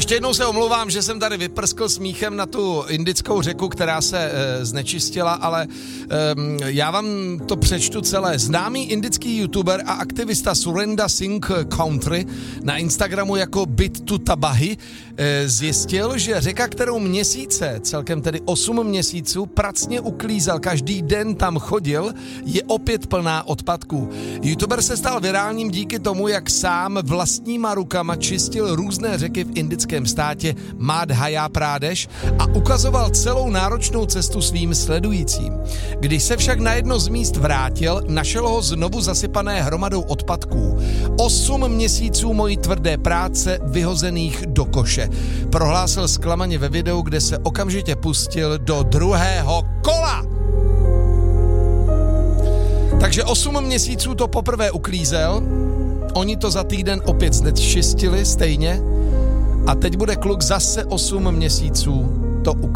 Ještě jednou se omlouvám, že jsem tady vyprskl smíchem na tu indickou řeku, která se znečistila, ale já vám to přečtu celé. Známý indický youtuber a aktivista Surinder Singh Country na Instagramu jako Bit to Tabahi zjistil, že řeka, kterou měsíce, celkem tedy 8 měsíců, pracně uklízel, každý den tam chodil, je opět plná odpadků. Youtuber se stal virálním díky tomu, jak sám vlastníma rukama čistil různé řeky v indickém státě Madhya Pradesh a ukazoval celou náročnou cestu svým sledujícím. Když se však na jedno z míst vrátil, našel ho znovu zasypané hromadou odpadků. 8 měsíců mojí tvrdé práce vyhozených do koše. Prohlásil zklamaně ve videu, kde se okamžitě pustil do druhého kola. Takže 8 měsíců to poprvé uklízel, oni to za týden opět znečistili stejně a teď bude kluk zase 8 měsíců to uklízel.